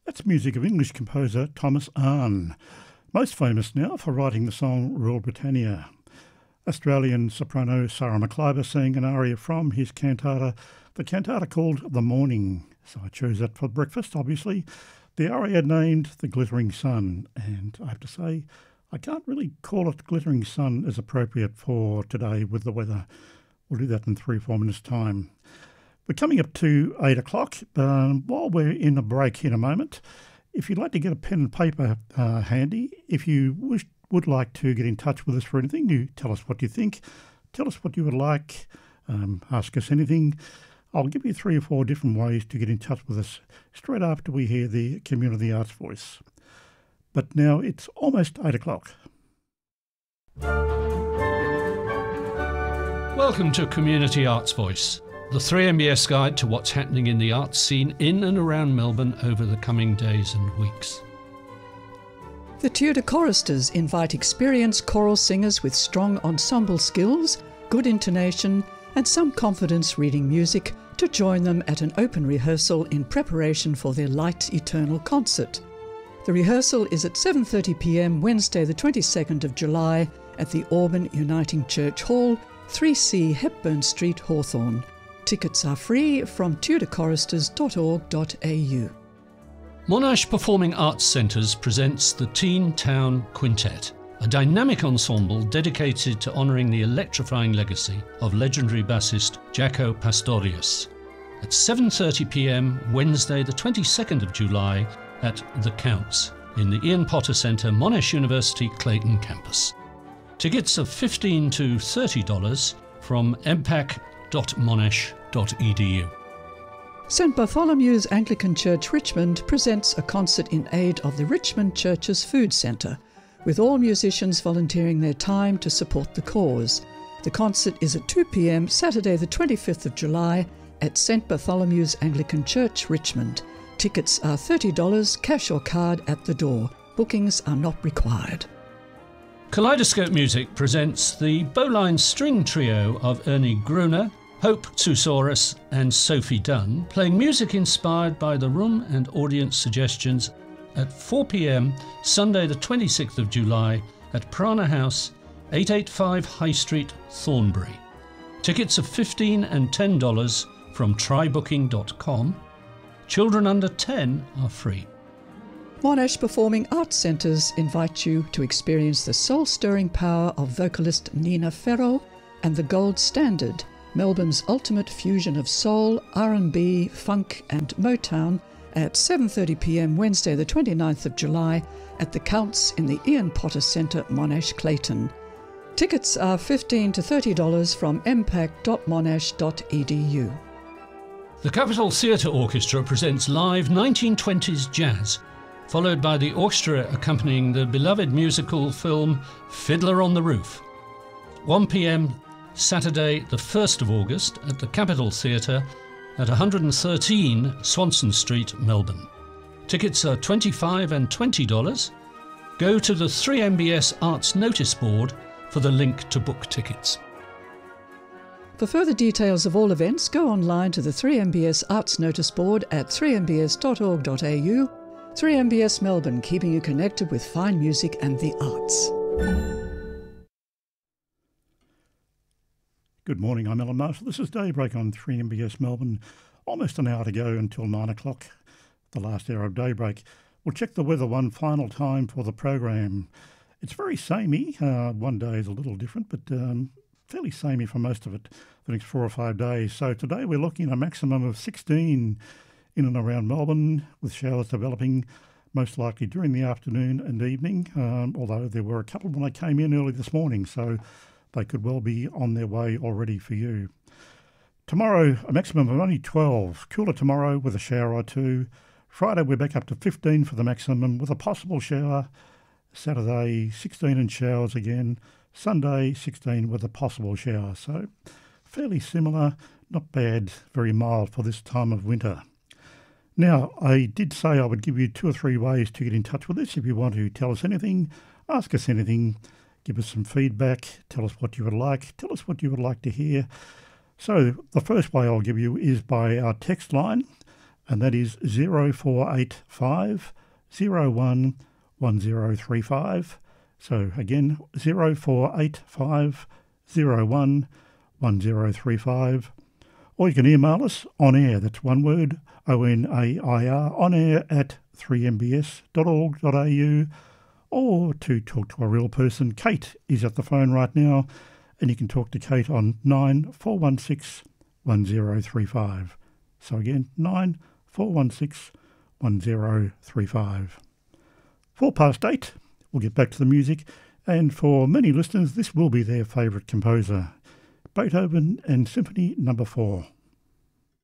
That's music of English composer Thomas Arne, most famous now for writing the song Rule Britannia. Australian soprano Sarah McIver sang an aria from his cantata, the cantata called The Morning. So I chose that for breakfast, obviously. The aria named The Glittering Sun, and I have to say, I can't really call it Glittering Sun as appropriate for today with the weather. We'll do that in 3 or 4 minutes' time. We're coming up to 8 o'clock. While we're in a break in a moment, if you'd like to get a pen and paper handy, if you would like to get in touch with us for anything, you tell us what you think, tell us what you would like, ask us anything. I'll give you 3 or 4 different ways to get in touch with us straight after we hear the Community Arts Voice. But now it's almost 8 o'clock. Welcome to Community Arts Voice, the 3MBS guide to what's happening in the arts scene in and around Melbourne over the coming days and weeks. The Tudor Choristers invite experienced choral singers with strong ensemble skills, good intonation, and some confidence reading music to join them at an open rehearsal in preparation for their Light Eternal concert. The rehearsal is at 7:30 p.m. Wednesday the 22nd of July at the Auburn Uniting Church Hall, 3C Hepburn Street, Hawthorne. Tickets are free from tudorchoristers.org.au. Monash Performing Arts Centres presents the Teen Town Quintet, a dynamic ensemble dedicated to honouring the electrifying legacy of legendary bassist Jaco Pastorius. At 7:30 p.m. Wednesday the 22nd of July at The Counts in the Ian Potter Centre, Monash University, Clayton campus. Tickets are $15 to $30 from mpac.monash.edu. St Bartholomew's Anglican Church Richmond presents a concert in aid of the Richmond Church's Food Centre, with all musicians volunteering their time to support the cause. The concert is at 2 p.m. Saturday the 25th of July at St Bartholomew's Anglican Church, Richmond. Tickets are $30, cash or card at the door. Bookings are not required. Kaleidoscope Music presents the Bowline String Trio of Ernie Gruner, Hope Tsusaurus and Sophie Dunn, playing music inspired by the room and audience suggestions at 4 p.m. Sunday the 26th of July at Prana House, 885 High Street, Thornbury. Tickets are $15 and $10 from trybooking.com. Children under 10 are free. Monash Performing Arts Centres invite you to experience the soul-stirring power of vocalist Nina Ferro and the Gold Standard, Melbourne's ultimate fusion of soul, R&B, funk and Motown, at 7:30 p.m. Wednesday the 29th of July at the Counts in the Ian Potter Centre, Monash, Clayton. Tickets are $15 to $30 from mpac.monash.edu. The Capitol Theatre Orchestra presents live 1920s jazz, followed by the orchestra accompanying the beloved musical film Fiddler on the Roof. 1 p.m. Saturday the 1st of August at the Capitol Theatre at 113 Swanson Street, Melbourne. Tickets are $25 and $20. Go to the 3MBS Arts Notice Board for the link to book tickets. For further details of all events, go online to the 3MBS Arts Notice Board at 3mbs.org.au. 3MBS Melbourne, keeping you connected with fine music and the arts. Good morning, I'm Alan Marshall. This is Daybreak on 3MBS Melbourne. Almost an hour to go until 9 o'clock, the last hour of Daybreak. We'll check the weather one final time for the program. It's very samey. One day is a little different, but fairly samey for most of it the next 4 or 5 days. So today we're looking at a maximum of 16 in and around Melbourne, with showers developing most likely during the afternoon and evening, although there were a couple when I came in early this morning, so they could well be on their way already for you. Tomorrow, a maximum of only 12. Cooler tomorrow with a shower or two. Friday, we're back up to 15 for the maximum with a possible shower. Saturday, 16 and showers again. Sunday, 16 with a possible shower. So fairly similar, not bad, very mild for this time of winter. Now, I did say I would give you 2 or 3 ways to get in touch with us if you want to tell us anything, ask us anything, give us some feedback, tell us what you would like, tell us what you would like to hear. So the first way I'll give you is by our text line, and that is 0485 01 1035. So again, 0485 01 1035. Or you can email us on air, that's one word, ONAIR, on air at 3mbs.org.au, or to talk to a real person. Kate is at the phone right now, and you can talk to Kate on 9416 1035. So again, 9416 1035. 8:04, we'll get back to the music, and for many listeners, this will be their favourite composer, Beethoven and Symphony No. 4.